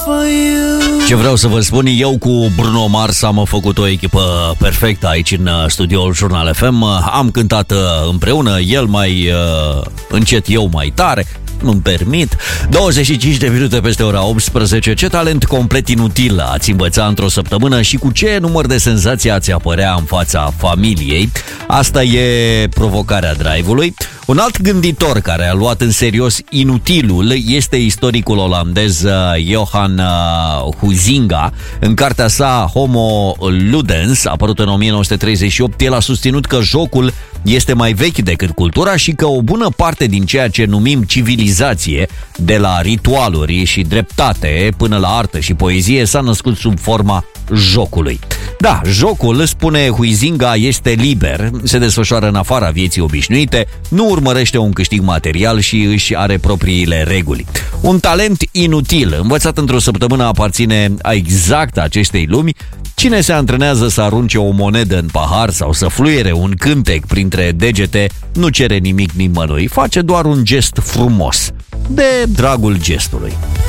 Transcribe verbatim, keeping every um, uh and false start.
Ce vreau să vă spun, eu cu Bruno Mars am făcut o echipă perfectă aici în studioul Jurnal F M. Am cântat împreună, el mai uh, încet, eu mai tare. Nu-mi permit. douăzeci și cinci de minute peste ora optsprezece. Ce talent complet inutil ați învăța într-o săptămână și cu ce număr de senzații ați apărea în fața familiei? Asta e provocarea Drive-ului. Un alt gânditor care a luat în serios inutilul este istoricul olandez Johan Huizinga. În cartea sa Homo Ludens, apărută în o mie nouă sute treizeci și opt, el a susținut că jocul este mai vechi decât cultura și că o bună parte din ceea ce numim civilizație, de la ritualuri și dreptate până la artă și poezie, s-a născut sub forma jocului. Da, jocul, spune Huizinga, este liber, se desfășoară în afara vieții obișnuite, nu urmărește un câștig material și își are propriile reguli. Un talent inutil, învățat într-o săptămână, aparține exact acestei lumi. Cine se antrenează să arunce o monedă în pahar sau să fluiere un cântec printre degete nu cere nimic nimănui, face doar un gest frumos, de dragul gestului.